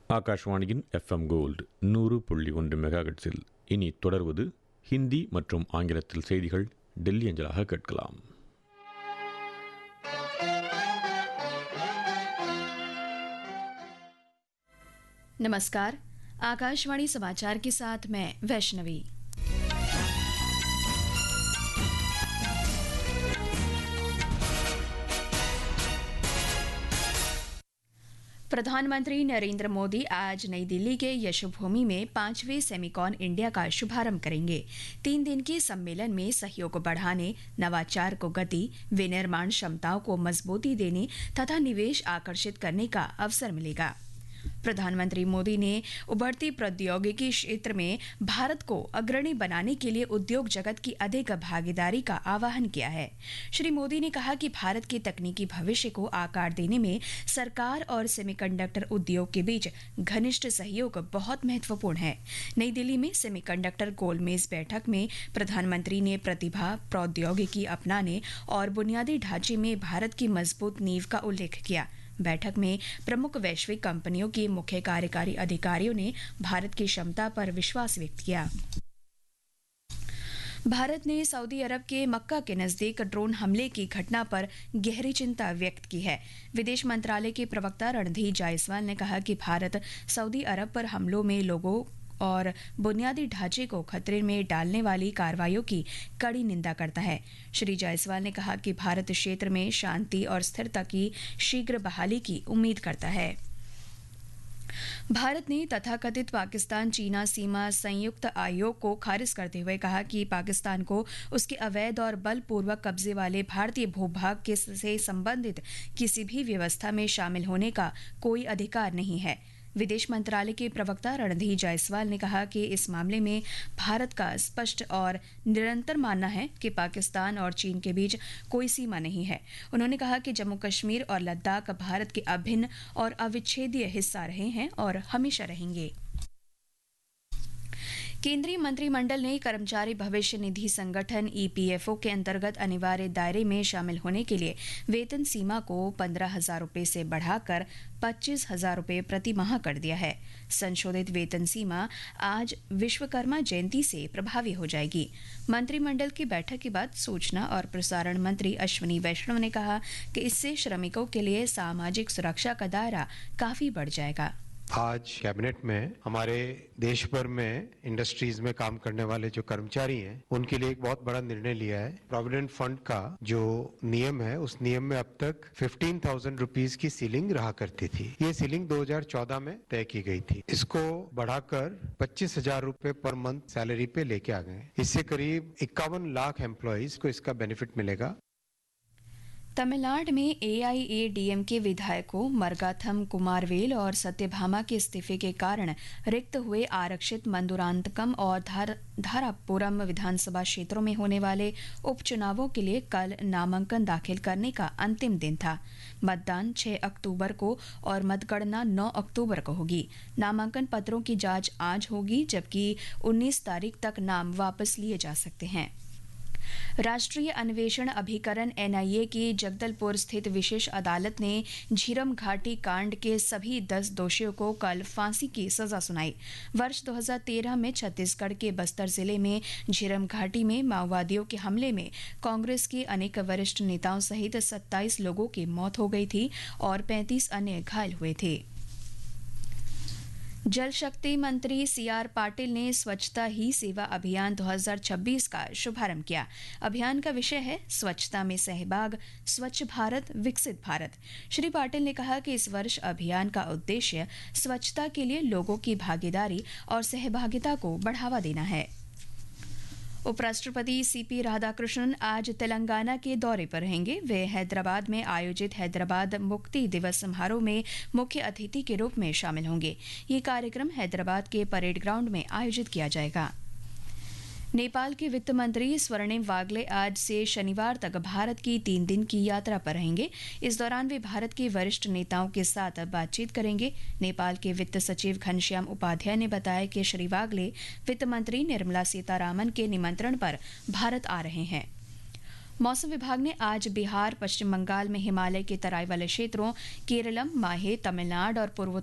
ஆகாஷ்வாணியின் FM gold 100.1 மெகாஹெர்ட்ஸில் இனி தொடர்வது ஹிந்தி மற்றும் ஆங்கிலத்தில் செய்திகள் டெல்லி அஞ்சலாக கேட்கலாம். नमस्कार, आकाशवाणी समाचार के साथ मैं वैष्णवी। प्रधानमंत्री नरेंद्र मोदी आज नई दिल्ली के यशोभूमि में 5वें सेमिकॉन इंडिया का शुभारंभ करेंगे। 3 दिन के सम्मेलन में सहयोग को बढ़ाने, नवाचार को गति, विनिर्माण क्षमताओं को मजबूती देने तथा निवेश आकर्षित करने का अवसर मिलेगा। प्रधानमंत्री मोदी ने उभरती प्रौद्योगिकी क्षेत्र में भारत को अग्रणी बनाने के लिए उद्योग जगत की अधिक भागीदारी का आह्वान किया है। श्री मोदी ने कहा कि भारत के तकनीकी भविष्य को आकार देने में सरकार और सेमीकंडक्टर उद्योग के बीच घनिष्ठ सहयोग बहुत महत्वपूर्ण है। नई दिल्ली में सेमीकंडक्टर गोलमेज बैठक में प्रधानमंत्री ने प्रतिभा, प्रौद्योगिकी अपनाने और बुनियादी ढांचे में भारत की मजबूत नींव का उल्लेख किया। बैठक में प्रमुख वैश्विक कंपनियों के मुख्य कार्यकारी अधिकारियों ने भारत की क्षमता पर विश्वास व्यक्त किया। भारत ने सऊदी अरब के मक्का के नजदीक ड्रोन हमले की घटना पर गहरी चिंता व्यक्त की है। विदेश मंत्रालय के प्रवक्ता रणधीर जायसवाल ने कहा कि भारत सऊदी अरब पर हमलों में लोगों और बुनियादी ढांचे को खतरे में डालने वाली कार्रवाइयों की कड़ी निंदा करता है। श्री जायसवाल ने कहा कि भारत क्षेत्र में शांति और स्थिरता की शीघ्र बहाली की उम्मीद करता है। भारत ने तथाकथित पाकिस्तान चीना सीमा संयुक्त आयोग को खारिज करते हुए कहा कि पाकिस्तान को उसके अवैध और बलपूर्वक कब्जे वाले भारतीय भूभाग से संबंधित किसी भी व्यवस्था में शामिल होने का कोई अधिकार नहीं है। विदेश मंत्रालय के प्रवक्ता रणधीर जायसवाल ने कहा कि इस मामले में भारत का स्पष्ट और निरंतर मानना है कि पाकिस्तान और चीन के बीच कोई सीमा नहीं है। उन्होंने कहा कि जम्मू कश्मीर और लद्दाख भारत के अभिन्न और अविच्छेद्य हिस्सा रहे हैं और हमेशा रहेंगे। केंद्रीय मंत्रिमंडल ने कर्मचारी भविष्य निधि संगठन ईपीएफओ के अंतर्गत अनिवार्य दायरे में शामिल होने के लिए वेतन सीमा को 15,000 रुपये से बढ़ाकर 25,000 रुपये प्रति माह कर दिया है। संशोधित वेतन सीमा आज विश्वकर्मा जयंती से प्रभावी हो जाएगी। मंत्रिमंडल की बैठक के बाद सूचना और प्रसारण मंत्री अश्विनी वैष्णव ने कहा कि इससे श्रमिकों के लिए सामाजिक सुरक्षा का दायरा काफी बढ़ जाएगा। आज कैबिनेट में हमारे देश भर में इंडस्ट्रीज में काम करने वाले जो कर्मचारी हैं उनके लिए एक बहुत बड़ा निर्णय लिया है। प्रोविडेंट फंड का जो नियम है उस नियम में अब तक 15,000 रुपीज की सीलिंग रहा करती थी। ये सीलिंग 2014 में तय की गई थी। इसको बढ़ाकर 25,000 रुपए पर मंथ सैलरी पे लेके आ गए। इससे करीब 51 लाख एम्प्लॉयज को इसका बेनिफिट मिलेगा। तमिलनाडु में एआईएडीएमके विधायकों मरगाथम कुमारवेल और सत्यभामा के इस्तीफे के कारण रिक्त हुए आरक्षित मंदुरांतकम और धारापुरम विधानसभा क्षेत्रों में होने वाले उपचुनावों के लिए कल नामांकन दाखिल करने का अंतिम दिन था। मतदान 6 अक्टूबर को और मतगणना 9 अक्टूबर को होगी। नामांकन पत्रों की जांच आज होगी, जबकि 19 तारीख तक नाम वापस लिए जा सकते हैं। राष्ट्रीय अन्वेषण अभिकरण एनआईए की जगदलपुर स्थित विशेष अदालत ने झीरम घाटी कांड के सभी 10 दोषियों को कल फांसी की सजा सुनाई। वर्ष 2013 में छत्तीसगढ़ के बस्तर जिले में झीरम घाटी में माओवादियों के हमले में कांग्रेस के अनेक वरिष्ठ नेताओं सहित 27 लोगों की मौत हो गई थी और 35 अन्य घायल हुए थे। जल शक्ति मंत्री सीआर पाटिल ने स्वच्छता ही सेवा अभियान 2026 का शुभारंभ किया। अभियान का विषय है स्वच्छता में सहभाग, स्वच्छ भारत, विकसित भारत। श्री पाटिल ने कहा कि इस वर्ष अभियान का उद्देश्य स्वच्छता के लिए लोगों की भागीदारी और सहभागिता को बढ़ावा देना है। उपराष्ट्रपति सीपी राधाकृष्णन आज तेलंगाना के दौरे पर रहेंगे। वे हैदराबाद में आयोजित हैदराबाद मुक्ति दिवस समारोह में मुख्य अतिथि के रूप में शामिल होंगे। ये कार्यक्रम हैदराबाद के परेड ग्राउंड में आयोजित किया जाएगा। नेपाल के वित्त मंत्री स्वर्णिम वागले आज से शनिवार तक भारत की 3 दिन की यात्रा पर रहेंगे। इस दौरान वे भारत के वरिष्ठ नेताओं के साथ बातचीत करेंगे। नेपाल के वित्त सचिव घनश्याम उपाध्याय ने बताया कि श्री वागले वित्त मंत्री निर्मला सीतारामन के निमंत्रण पर भारत आ रहे हैं। मौसम विभाग ने आज बिहार, पश्चिम बंगाल में हिमालय के तराई वाले क्षेत्रों, केरलम, माहे, तमिलनाडु और पूर्वोत्तर